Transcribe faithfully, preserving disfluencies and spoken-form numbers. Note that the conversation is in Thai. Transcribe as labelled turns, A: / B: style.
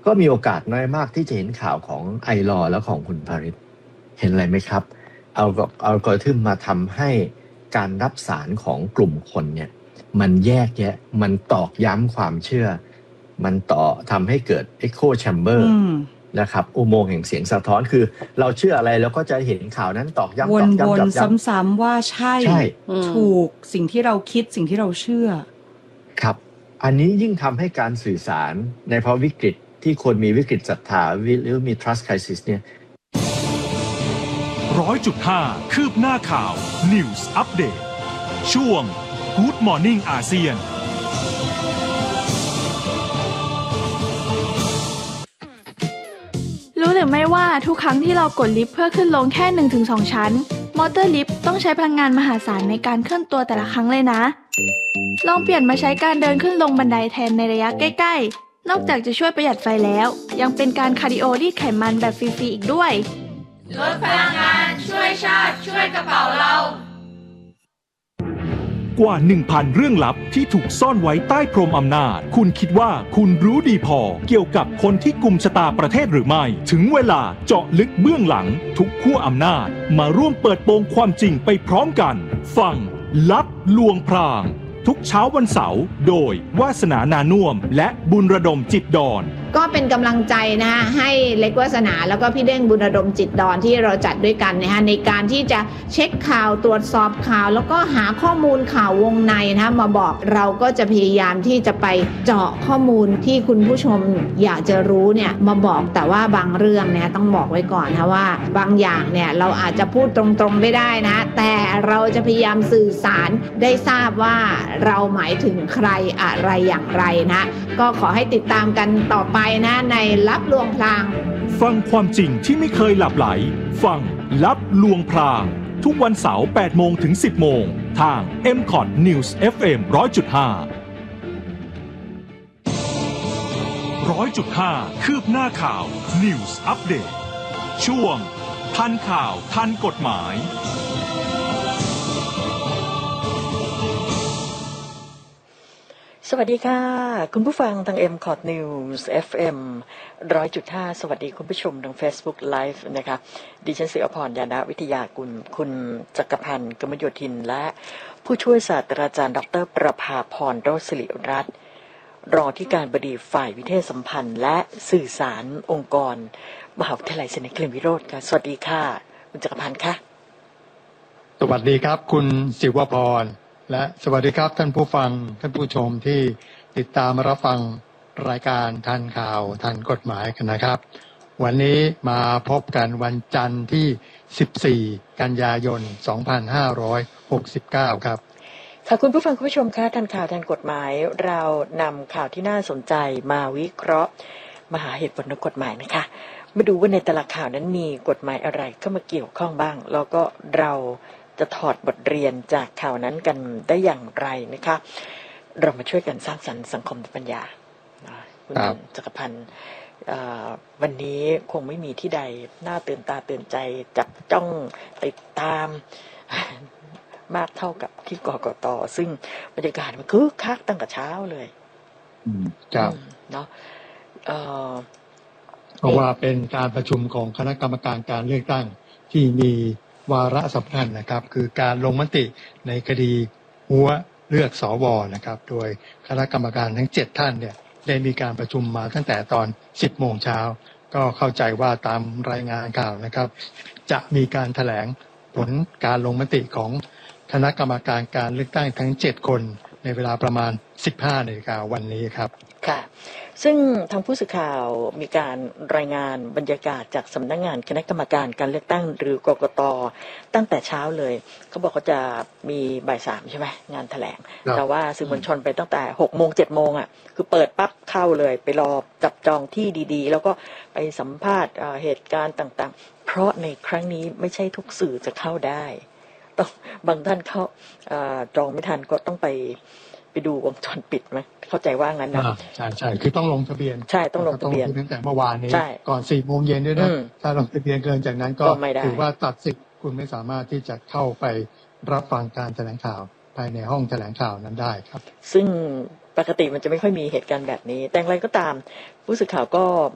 A: ก็มีโอกาสน้อยมากที่จะเห็นข่าวของไอลอและของคุณภริษเห็นอะไรไหมครับเอาอัลกอริทึมมาทำให้การรับสารของกลุ่มคนเนี่ยมันแยกแยะมันตอกย้ำความเชื่อมันต่อทำให้เกิด Echo Chamber นะครับอุโมงค์แห่งเสียงสะท้อนคือเราเชื่ออะไรแล้วก็จะเห็นข่าวนั้นตอกย้ำตอกย้ำ
B: วนๆซ้ำๆว่าใช่ถูกสิ่งที่เราคิดสิ่งที่เราเชื่อ
A: ครับอันนี้ยิ่งทำให้การสื่อสารในภาวะวิกฤตที่คนมีวิกฤตศรัทธาหรือมี trust crisis เนี่ย
C: ร้อยจุดห้าคืบหน้าข่าว News Update ช่วง Good Morning อาเซียน
D: รู้หรือไม่ว่าทุกครั้งที่เรากดลิฟต์เพื่อขึ้นลงแค่ หนึ่งถึงสอง ชั้นมอเตอร์ลิฟต์ต้องใช้พลังงานมหาศาลในการเคลื่อนตัวแต่ละครั้งเลยนะลองเปลี่ยนมาใช้การเดินขึ้นลงบันไดแทนในระยะใกล้ๆนอกจากจะช่วยประหยัดไฟแล้วยังเป็นการคาร์ดิโอรีดไขมันแบบฟรีๆอีกด้วย
E: ลดพลังงานช่วยชาติช่วยกระเป๋าเรา
C: กว่า หนึ่งพัน เรื่องลับที่ถูกซ่อนไว้ใต้พรมอำนาจคุณคิดว่าคุณรู้ดีพอเกี่ยวกับคนที่กุมชะตาประเทศหรือไม่ถึงเวลาเจาะลึกเบื้องหลังทุกขั้วอำนาจมาร่วมเปิดโปงความจริงไปพร้อมกันฟังลับลวงพรางทุกเช้าวันเสาร์โดยวาสนานานุ่วมและบุญระดมจิตดอน
F: ก็เป็นกำลังใจนะฮะให้เล็กวาสนาแล้วก็พี่เด้งบุญระดมจิตดอนที่เราจัดด้วยกันนะฮะในการที่จะเช็คข่าวตรวจสอบข่าวแล้วก็หาข้อมูลข่าววงในนะมาบอกเราก็จะพยายามที่จะไปเจาะข้อมูลที่คุณผู้ชมอยากจะรู้เนี่ยมาบอกแต่ว่าบางเรื่องเนี่ยต้องบอกไว้ก่อนนะว่าบางอย่างเนี่ยเราอาจจะพูดตรงๆไม่ได้นะแต่เราจะพยายามสื่อสารได้ทราบว่าเราหมายถึงใครอะไรอย่างไรนะก็ขอให้ติดตามกันต่อไปนะในลับลวงพราง
C: ฟังความจริงที่ไม่เคยหลับไหลฟังลับลวงพรางทุกวันเสาร์ แปดโมงถึง สิบโมงทาง เอ็ม คอท News เอฟ เอ็ม หนึ่งร้อยจุดห้า หนึ่งร้อยจุดห้า คืบหน้าข่าว News Update ช่วงทันข่าวทันกฎหมาย
G: สวัสดีค่ะคุณผู้ฟังทาง เอ็ม คอท News เอฟ เอ็ม หนึ่งร้อยจุดห้า สวัสดีคุณผู้ชมทาง Facebook Live นะคะดิฉันศิรพรยานะวิทยากุลคุณจักรพันธ์กมลโยธินและผู้ช่วยศาสตราจารย์ดรประภาพรโรจน์ศิริรัตน์รองที่การบดีฝ่ายวิเทศสัมพันธ์และสื่อสารองค์กรมหาวิทยาลัยศรีนครินทรวิโรจน์ค่ะสวัสดีค่ะคุณจักรพันธ์ค่ะ
H: สวัสดีครับคุณศิวพรและสวัสดีครับท่านผู้ฟังท่านผู้ชมที่ติดตามรับฟังรายการทันข่าวทันกฎหมายกันนะครับวันนี้มาพบกันวันจันทร์ที่สิบสี่กันยายนสองพันห้าร้อยหกสิบเก้าครับ
G: ค่ะคุณผู้ฟังคุณผู้ชมคะทันข่าวทันกฎหมายเรานำข่าวที่น่าสนใจมาวิเคราะห์มาหาเหตุผลทางกฎหมายนะคะมาดูว่าในแต่ละข่าวนั้นมีกฎหมายอะไรเข้ามาเกี่ยวข้องบ้างแล้วก็เราจะถอดบทเรียนจากข่าวนั้นกันได้อย่างไรนะคะเรามาช่วยกันสร้างสรรค์สังคมปัญญาคุณจักรพันธ์วันนี้คงไม่มีที่ใดน่าตื่นตาตื่นใจจับจ้องติดตามมากเท่ากับที่กกต.ซึ่งบรรยากาศมันคึกคักตั้งแต่เช้าเลย
H: ครับ
G: เนาะ
H: เพราะว่าเป็นการประชุมของคณะกรรมการการเลือกตั้งที่มีวาระสำคัญนะครับคือการลงมติในคดีหัวเลือกสวนะครับโดยคณะกรรมการทั้งเจ็ดท่านเนี่ยได้มีการประชุมมาตั้งแต่ตอนสิบโมงเช้าก็เข้าใจว่าตามรายงานข่าวนะครับจะมีการแถลงผลการลงมติของคณะกรรมการการเลือกตั้งทั้งเจ็ดคนในเวลาประมาณ สิบห้านาฬิกาวันนี้ครับ
G: ค่ะซึ่งทางผู้สื่อข่าวมีการรายงานบรรยากาศจากสำนักงานคณะกรรมการการเลือกตั้งหรือกกต.ตั้งแต่เช้าเลยเขาบอกเขาจะมีบ่ายสามใช่ไหมงานแถลงแต่ว่าสื่อมวลชนไปตั้งแต่หกโมงเจ็ดโมงอ่ะคือเปิดปั๊บเข้าเลยไปรอจับจองที่ดีๆแล้วก็ไปสัมภาษณ์เหตุการณ์ต่างๆเพราะในครั้งนี้ไม่ใช่ทุกสื่อจะเข้าได้ต้องบางท่านเข้าจองไม่ทันก็ต้องไปไปดูวงจรปิดไหมเข้าใจว่างั้นนะ
H: ใช่ใช่คือต้องลงทะเบียน
G: ใช่ต้องลงทะเบียน
H: ตั้งแต่เมื่อวานนี้ก่อนสี่โมงเย็นด้วยนะถ้าลงทะเบียนเกินจากนั้นก็ถือว่าตัดสิทธิ์คุณไม่สามารถที่จะเข้าไปรับฟังการแถลงข่าวภายในห้องแถลงข่าวนั้นได้ครับ
G: ซึ่งปกติมันจะไม่ค่อยมีเหตุการณ์แบบนี้แต่อย่างไรก็ตามผู้สื่อข่าวก็